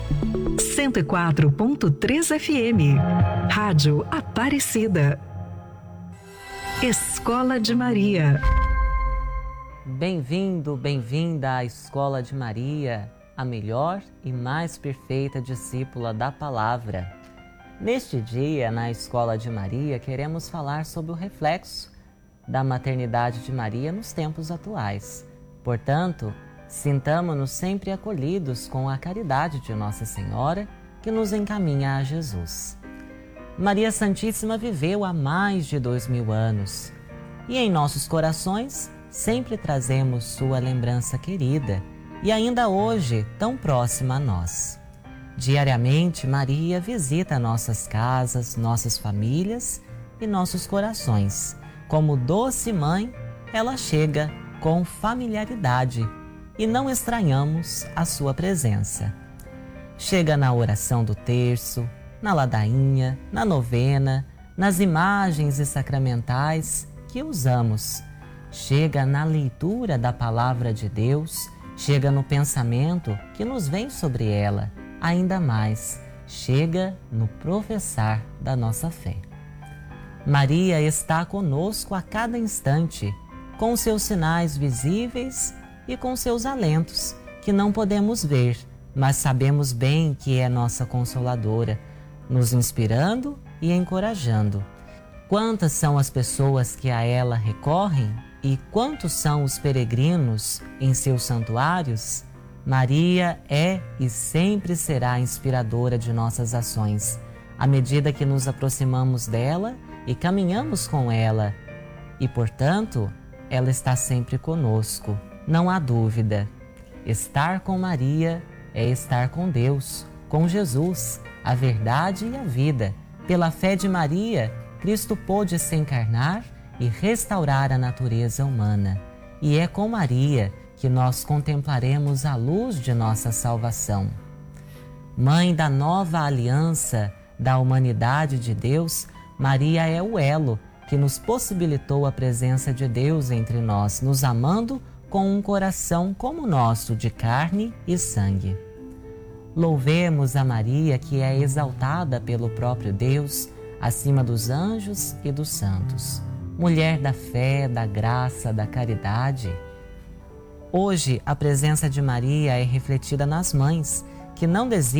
104.3 FM. Rádio Aparecida. Escola de Maria. Bem-vindo, bem-vinda à Escola de Maria, a melhor e mais perfeita discípula da Palavra. Neste dia, na Escola de Maria, queremos falar sobre o reflexo da maternidade de Maria nos tempos atuais. Portanto, sintamo-nos sempre acolhidos com a caridade de Nossa Senhora, que nos encaminha a Jesus. Maria Santíssima viveu há mais de 2000 anos e em nossos corações sempre trazemos sua lembrança querida e ainda hoje tão próxima a nós. Diariamente, Maria visita nossas casas, nossas famílias e nossos corações. Como doce mãe, ela chega com familiaridade e não estranhamos a sua presença. Chega na oração do terço, na ladainha, na novena, nas imagens e sacramentais que usamos. Chega na leitura da Palavra de Deus, chega no pensamento que nos vem sobre ela, ainda mais, chega no professar da nossa fé. Maria está conosco a cada instante, com seus sinais visíveis e com seus alentos, que não podemos ver, mas sabemos bem que é nossa Consoladora, nos inspirando e encorajando. Quantas são as pessoas que a ela recorrem e quantos são os peregrinos em seus santuários? Maria é e sempre será inspiradora de nossas ações, à medida que nos aproximamos dela e caminhamos com ela. E, portanto, ela está sempre conosco. Não há dúvida. Estar com Maria é estar com Deus, com Jesus, a verdade e a vida. Pela fé de Maria, Cristo pôde se encarnar e restaurar a natureza humana. E é com Maria que nós contemplaremos a luz de nossa salvação. Mãe da nova aliança da humanidade de Deus, Maria é o elo que nos possibilitou a presença de Deus entre nós, nos amando com um coração como o nosso, de carne e sangue. Louvemos a Maria, que é exaltada pelo próprio Deus, acima dos anjos e dos santos. Mulher da fé, da graça, da caridade. Hoje, a presença de Maria é refletida nas mães, que não desistem